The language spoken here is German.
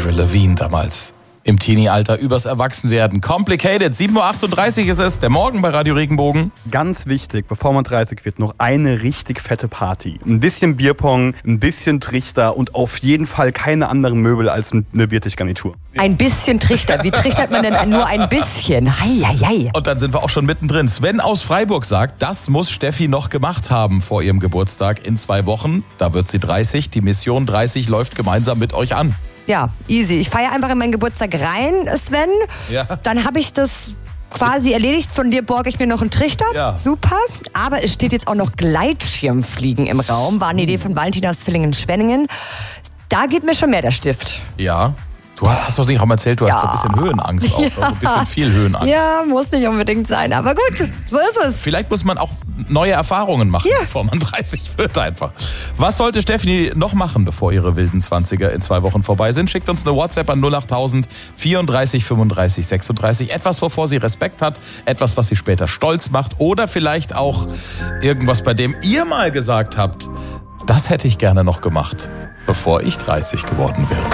Avril Lavigne damals. Im Teenie-Alter übers Erwachsenwerden. Complicated. 7.38 Uhr ist es, der Morgen bei Radio Regenbogen. Ganz wichtig, bevor man 30 wird, noch eine richtig fette Party. Ein bisschen Bierpong, ein bisschen Trichter und auf jeden Fall keine anderen Möbel als eine Biertischgarnitur. Ein bisschen Trichter. Wie trichtert man denn nur ein bisschen? Hei. Und dann sind wir auch schon mittendrin. Sven aus Freiburg sagt, das muss Steffi noch gemacht haben vor ihrem Geburtstag in 2 Wochen. Da wird sie 30. Die Mission 30 läuft gemeinsam mit euch an. Ja, easy. Ich feiere einfach in meinen Geburtstag rein, Sven. Ja. Dann habe ich das quasi erledigt. Von dir borge ich mir noch einen Trichter. Ja. Super. Aber es steht jetzt auch noch Gleitschirmfliegen im Raum. War eine Idee von Valentina aus Villingen-Schwenningen. Da geht mir schon mehr der Stift. Ja. Du hast doch nicht auch mal erzählt, du hast ein bisschen Höhenangst auch. Ja. Ein bisschen viel Höhenangst. Ja, muss nicht unbedingt sein. Aber gut, so ist es. Vielleicht muss man auch neue Erfahrungen machen, bevor man 30 wird einfach. Was sollte Steffi noch machen, bevor ihre wilden 20er in 2 Wochen vorbei sind? Schickt uns eine WhatsApp an 08000 34 35 36. Etwas, wovor sie Respekt hat. Etwas, was sie später stolz macht. Oder vielleicht auch irgendwas, bei dem ihr mal gesagt habt, das hätte ich gerne noch gemacht, bevor ich 30 geworden wäre.